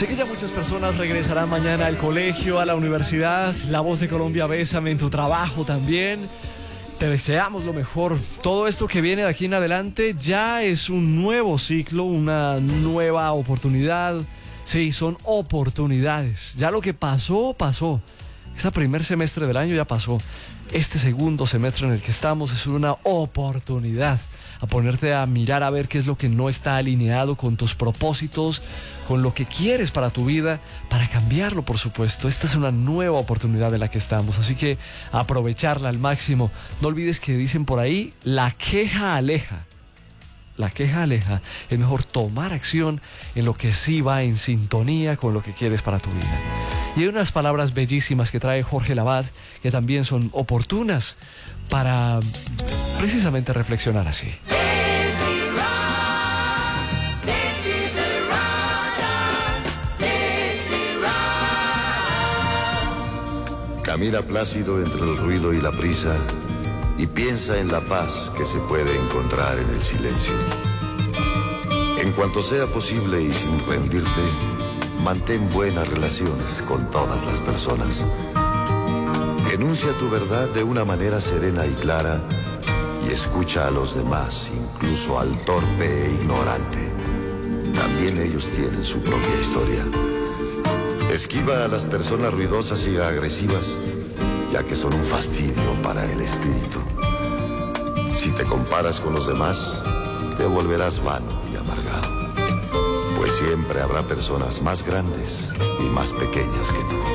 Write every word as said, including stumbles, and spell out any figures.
Sé que ya muchas personas regresarán mañana al colegio, a la universidad. La Voz de Colombia, bésame, en tu trabajo también. Te deseamos lo mejor. Todo esto que viene de aquí en adelante ya es un nuevo ciclo, una nueva oportunidad. Sí, son oportunidades. Ya lo que pasó, pasó. Ese primer semestre del año ya pasó. Este segundo semestre en el que estamos es una oportunidad a ponerte a mirar a ver qué es lo que no está alineado con tus propósitos, con lo que quieres para tu vida, para cambiarlo, por supuesto. Esta es una nueva oportunidad en la que estamos, así que aprovecharla al máximo. No olvides que dicen por ahí, la queja aleja. La queja aleja. Es mejor tomar acción en lo que sí va en sintonía con lo que quieres para tu vida. Y hay unas palabras bellísimas que trae Jorge Lavat que también son oportunas para precisamente reflexionar así. Camina plácido entre el ruido y la prisa y piensa en la paz que se puede encontrar en el silencio. En cuanto sea posible y sin rendirte, mantén buenas relaciones con todas las personas. Enuncia tu verdad de una manera serena y clara y escucha a los demás, incluso al torpe e ignorante. También ellos tienen su propia historia. Esquiva a las personas ruidosas y agresivas, ya que son un fastidio para el espíritu. Si te comparas con los demás, te volverás vano y amargado, pues siempre habrá personas más grandes y más pequeñas que tú.